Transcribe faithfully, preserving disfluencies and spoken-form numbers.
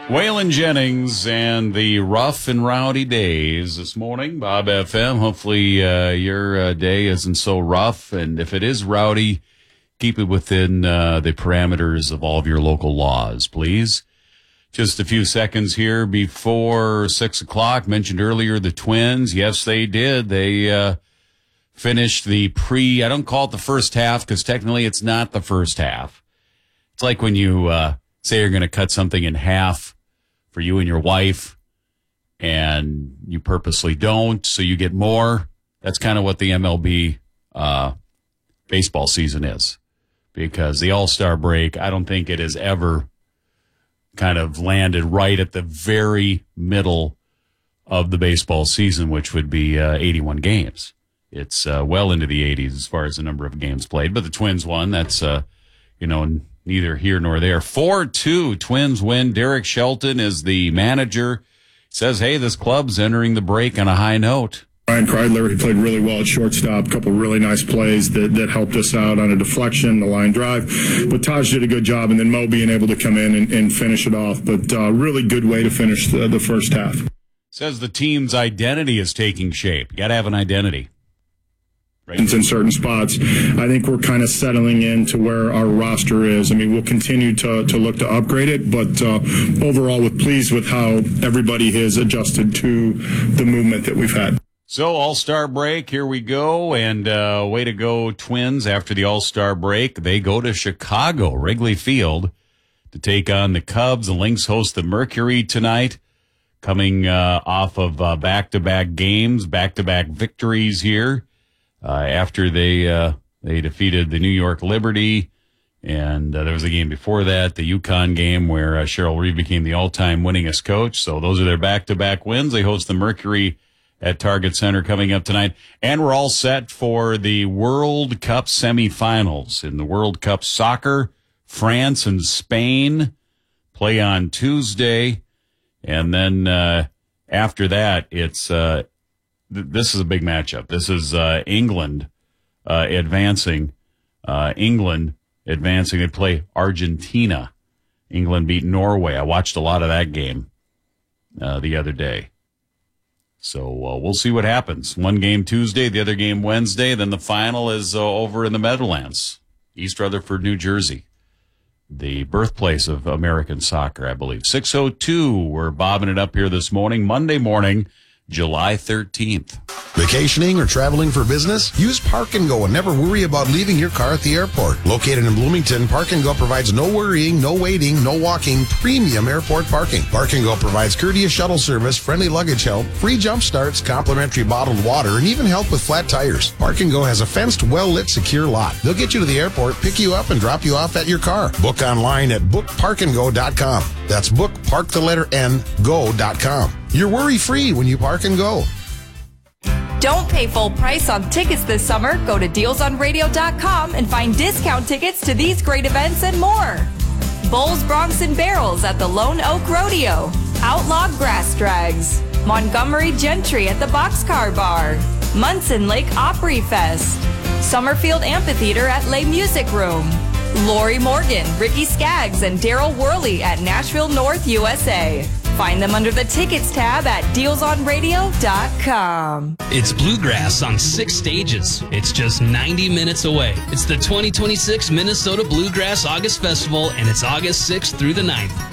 Waylon Jennings and the rough and rowdy days this morning, Bob F M. Hopefully uh, your uh, day isn't so rough, and if it is rowdy, keep it within uh, the parameters of all of your local laws, please. Just a few seconds here before six o'clock. Mentioned earlier the Twins. Yes, they did. They uh, finished the pre, I don't call it the first half because technically it's not the first half. It's like when you uh, say you're going to cut something in half for you and your wife, and you purposely don't, so you get more. That's kind of what the M L B uh, baseball season is, because the All-Star break, I don't think it has ever kind of landed right at the very middle of the baseball season, which would be uh, eighty-one games. It's uh, well into the eighties as far as the number of games played, but the Twins won. That's, uh, you know, neither here nor there. four two, Twins win. Derek Shelton is the manager. Says, hey, this club's entering the break on a high note. Ryan Kreidler, he played really well at shortstop. A couple really nice plays that, that helped us out on a deflection, the line drive. But Taj did a good job, and then Mo being able to come in and, and finish it off. But uh, really good way to finish the, the first half. Says the team's identity is taking shape. You got to have an identity. Right. In certain spots, I think we're kind of settling into where our roster is. I mean, we'll continue to, to look to upgrade it, but uh, overall, we're pleased with how everybody has adjusted to the movement that we've had. So, All-Star break, here we go, and uh, way to go, Twins. After the All-Star break, they go to Chicago, Wrigley Field, to take on the Cubs. The Lynx host the Mercury tonight, coming uh, off of uh, back-to-back games, back-to-back victories here. Uh, after they uh, they defeated the New York Liberty, and uh, there was a game before that, the UConn game, where uh, Cheryl Reeve became the all-time winningest coach. So those are their back-to-back wins. They host the Mercury at Target Center coming up tonight. And we're all set for the World Cup semifinals. In the World Cup soccer, France and Spain play on Tuesday. And then uh, after that, it's... Uh, This is a big matchup. This is uh, England uh, advancing. Uh, England advancing. They play Argentina. England beat Norway. I watched a lot of that game uh, the other day. So uh, we'll see what happens. One game Tuesday, the other game Wednesday. Then the final is uh, over in the Meadowlands, East Rutherford, New Jersey, the birthplace of American soccer, I believe. six oh two, we're bobbing it up here this morning, Monday morning, July thirteenth. Vacationing or traveling for business? Use Park and Go and never worry about leaving your car at the airport. Located in Bloomington, Park and Go provides no worrying, no waiting, no walking, premium airport parking. Park and Go provides courteous shuttle service, friendly luggage help, free jump starts, complimentary bottled water, and even help with flat tires. Park and Go has a fenced, well-lit, secure lot. They'll get you to the airport, pick you up, and drop you off at your car. Book online at book park and go dot com. That's book, park the letter N, go dot com. You're worry-free when you Park and Go. Don't pay full price on tickets this summer. Go to deals on radio dot com and find discount tickets to these great events and more. Bulls, Bronx, and Barrels at the Lone Oak Rodeo. Outlaw Grass Drags. Montgomery Gentry at the Boxcar Bar. Munson Lake Opry Fest. Summerfield Amphitheater at Les Music Room. Lori Morgan, Ricky Skaggs, and Daryl Worley at Nashville North, U S A. Find them under the tickets tab at deals on radio dot com. It's Bluegrass on six stages. It's just ninety minutes away. It's the twenty twenty-six Minnesota Bluegrass August Festival, and it's August sixth through the ninth.